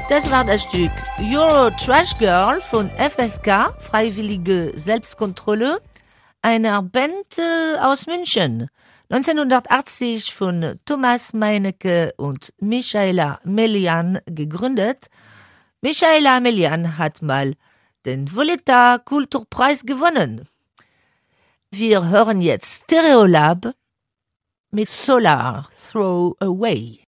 Das war das Stück Euro Trash Girl von FSK, Freiwillige Selbstkontrolle, einer Band aus München. 1980 von Thomas Meinecke und Michaela Melian gegründet. Michaela Melian hat mal den Voleta Kulturpreis gewonnen. Wir hören jetzt Stereolab mit Solar Throw Away.